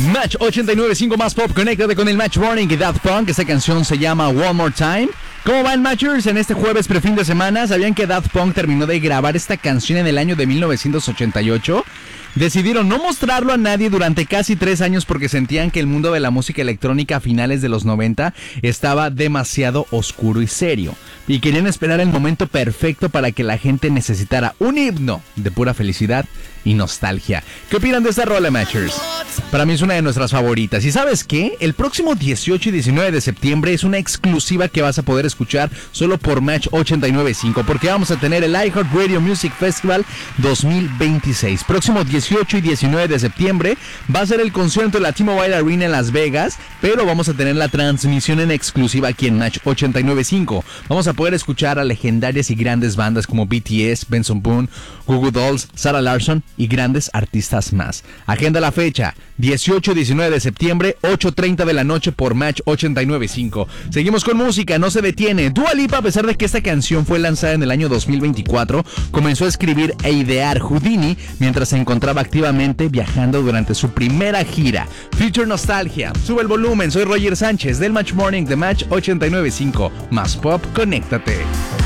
Match 89.5 más pop, conéctate con el Match Morning y Daft Punk. Esta canción se llama One More Time. ¿Cómo van, Matchers? En este jueves prefin de semana, ¿sabían que Daft Punk terminó de grabar esta canción en el año de 1988? Decidieron no mostrarlo a nadie durante casi 3 años porque sentían que el mundo de la música electrónica a finales de los 90 estaba demasiado oscuro y serio. Y querían esperar el momento perfecto para que la gente necesitara un himno de pura felicidad y nostalgia. ¿Qué opinan de esta rola, Matchers? Para mí es una de nuestras favoritas. ¿Y sabes qué? El próximo 18 y 19 de septiembre es una exclusiva que vas a poder escuchar solo por Match 89.5, porque vamos a tener el iHeartRadio Music Festival 2026. Próximo 18 y 19 de septiembre va a ser el concierto de la T-Mobile Arena en Las Vegas, pero vamos a tener la transmisión en exclusiva aquí en Match 89.5. Vamos a poder escuchar a legendarias y grandes bandas como BTS, Benson Boone, Goo Goo Dolls, Sarah Larsson y grandes artistas más. Agenda la fecha, 18-19 de septiembre, 8:30 de la noche por Match 89.5. Seguimos con música, no se detiene. Dua Lipa, a pesar de que esta canción fue lanzada en el año 2024, comenzó a escribir e idear Houdini mientras se encontraba activamente viajando durante su primera gira. Future Nostalgia, sube el volumen, soy Roger Sánchez del Match Morning de Match 89.5. Más pop, conéctate.